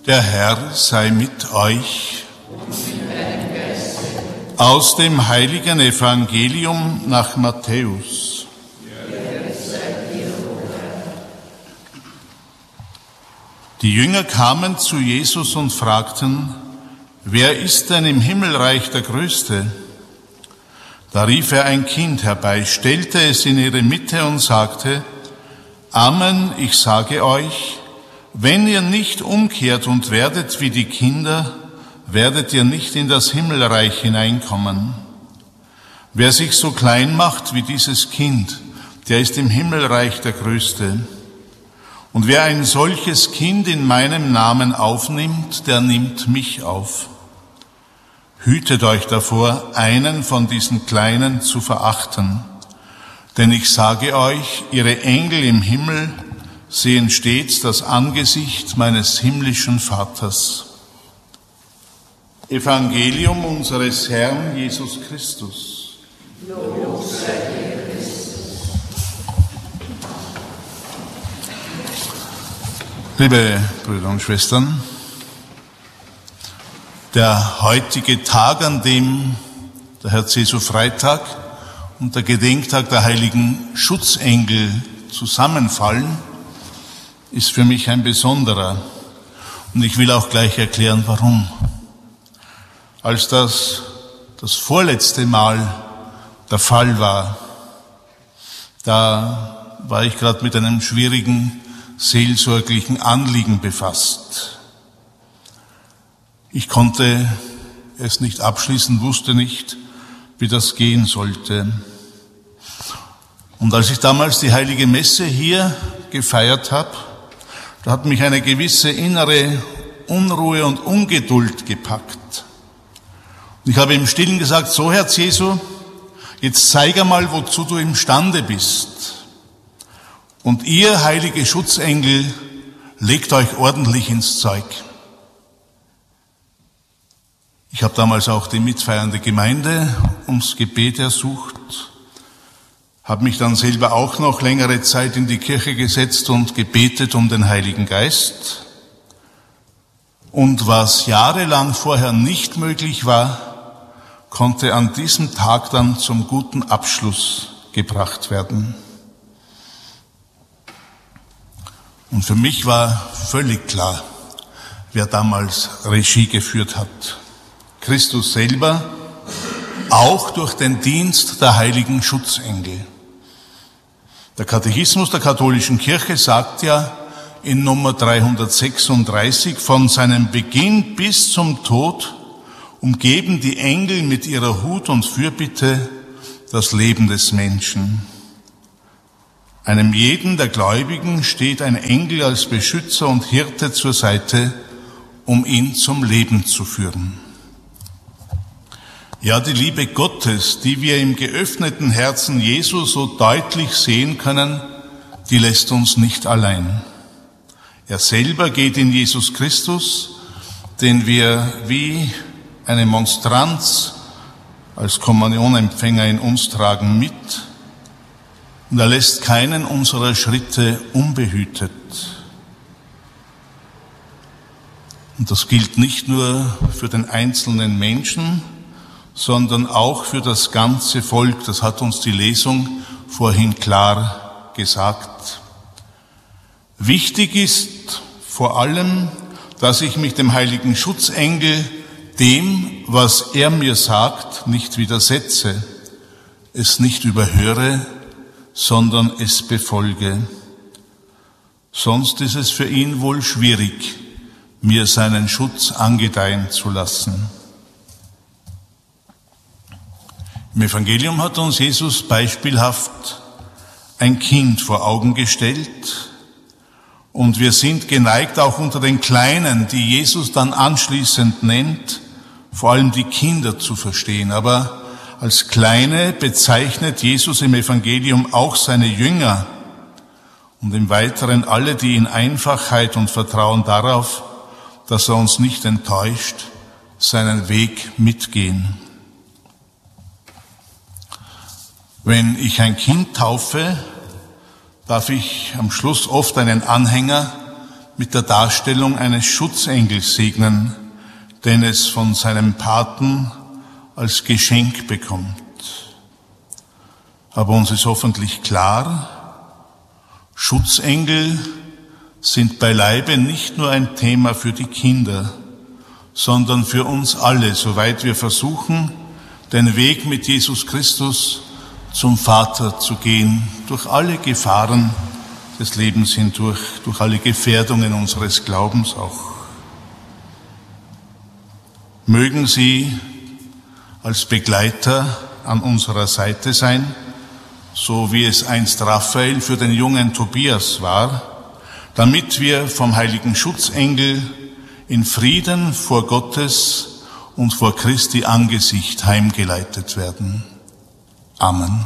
Der Herr sei mit euch. Aus dem heiligen Evangelium nach Matthäus. Die Jünger kamen zu Jesus und fragten: Wer ist denn im Himmelreich der Größte? Da rief er ein Kind herbei, stellte es in ihre Mitte und sagte: Amen, ich sage euch, wenn ihr nicht umkehrt und werdet wie die Kinder, werdet ihr nicht in das Himmelreich hineinkommen. Wer sich so klein macht wie dieses Kind, der ist im Himmelreich der Größte. Und wer ein solches Kind in meinem Namen aufnimmt, der nimmt mich auf. Hütet euch davor, einen von diesen Kleinen zu verachten. Denn ich sage euch, ihre Engel im Himmel sehen stets das Angesicht meines himmlischen Vaters. Evangelium unseres Herrn Jesus Christus. Lob sei dir, Christus. Liebe Brüder und Schwestern, der heutige Tag, an dem der Herz Jesu Freitag und der Gedenktag der heiligen Schutzengel zusammenfallen, ist für mich ein besonderer. Und ich will auch gleich erklären, warum. Als das vorletzte Mal der Fall war, da war ich gerade mit einem schwierigen seelsorglichen Anliegen befasst. Ich konnte es nicht abschließen, wusste nicht, wie das gehen sollte. Und als ich damals die Heilige Messe hier gefeiert habe, da hat mich eine gewisse innere Unruhe und Ungeduld gepackt. Und ich habe im Stillen gesagt: So, Herz Jesu, jetzt zeig einmal, wozu du imstande bist. Und ihr, heilige Schutzengel, legt euch ordentlich ins Zeug. Ich habe damals auch die mitfeiernde Gemeinde ums Gebet ersucht, habe mich dann selber auch noch längere Zeit in die Kirche gesetzt und gebetet um den Heiligen Geist. Und was jahrelang vorher nicht möglich war, konnte an diesem Tag dann zum guten Abschluss gebracht werden. Und für mich war völlig klar, wer damals Regie geführt hat. Christus selber, auch durch den Dienst der heiligen Schutzengel. Der Katechismus der katholischen Kirche sagt ja in Nummer 336, von seinem Beginn bis zum Tod umgeben die Engel mit ihrer Hut und Fürbitte das Leben des Menschen. Einem jeden der Gläubigen steht ein Engel als Beschützer und Hirte zur Seite, um ihn zum Leben zu führen. Ja, die Liebe Gottes, die wir im geöffneten Herzen Jesu so deutlich sehen können, die lässt uns nicht allein. Er selber geht in Jesus Christus, den wir wie eine Monstranz als Kommunionempfänger in uns tragen, mit. Und er lässt keinen unserer Schritte unbehütet. Und das gilt nicht nur für den einzelnen Menschen, sondern auch für das ganze Volk. Das hat uns die Lesung vorhin klar gesagt. Wichtig ist vor allem, dass ich mich dem heiligen Schutzengel, dem, was er mir sagt, nicht widersetze, es nicht überhöre, sondern es befolge. Sonst ist es für ihn wohl schwierig, mir seinen Schutz angedeihen zu lassen. Im Evangelium hat uns Jesus beispielhaft ein Kind vor Augen gestellt, und wir sind geneigt, auch unter den Kleinen, die Jesus dann anschließend nennt, vor allem die Kinder zu verstehen. Aber als Kleine bezeichnet Jesus im Evangelium auch seine Jünger und im Weiteren alle, die in Einfachheit und Vertrauen darauf, dass er uns nicht enttäuscht, seinen Weg mitgehen. Wenn ich ein Kind taufe, darf ich am Schluss oft einen Anhänger mit der Darstellung eines Schutzengels segnen, den es von seinem Paten als Geschenk bekommt. Aber uns ist hoffentlich klar, Schutzengel sind beileibe nicht nur ein Thema für die Kinder, sondern für uns alle, soweit wir versuchen, den Weg mit Jesus Christus zum Vater zu gehen, durch alle Gefahren des Lebens hindurch, durch alle Gefährdungen unseres Glaubens auch. Mögen sie als Begleiter an unserer Seite sein, so wie es einst Raphael für den jungen Tobias war, damit wir vom heiligen Schutzengel in Frieden vor Gottes und vor Christi Angesicht heimgeleitet werden. Amen.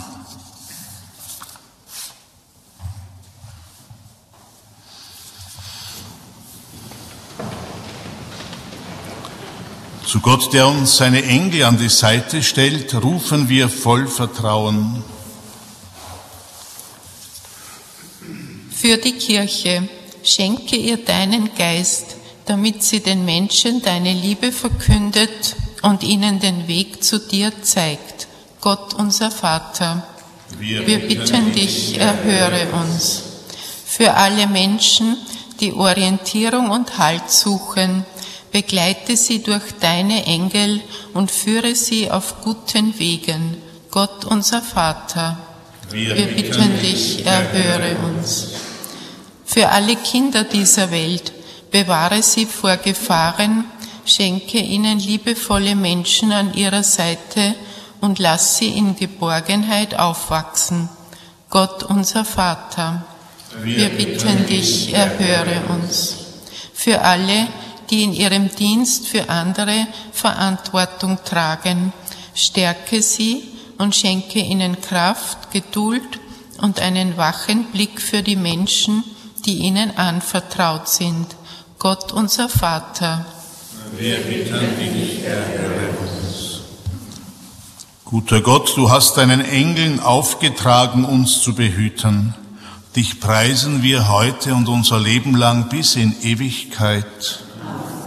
Zu Gott, der uns seine Engel an die Seite stellt, rufen wir voll Vertrauen. Für die Kirche schenke ihr deinen Geist, damit sie den Menschen deine Liebe verkündet und ihnen den Weg zu dir zeigt. Gott, unser Vater, wir bitten dich, erhöre uns. Für alle Menschen, die Orientierung und Halt suchen, begleite sie durch deine Engel und führe sie auf guten Wegen. Gott, unser Vater, wir bitten dich, erhöre uns. Für alle Kinder dieser Welt, bewahre sie vor Gefahren, schenke ihnen liebevolle Menschen an ihrer Seite und lass sie in Geborgenheit aufwachsen. Gott, unser Vater, wir bitten dich, erhöre uns. Für alle, die in ihrem Dienst für andere Verantwortung tragen, stärke sie und schenke ihnen Kraft, Geduld und einen wachen Blick für die Menschen, die ihnen anvertraut sind. Gott, unser Vater, wir bitten dich, erhöre uns. Guter Gott, du hast deinen Engeln aufgetragen, uns zu behüten. Dich preisen wir heute und unser Leben lang bis in Ewigkeit.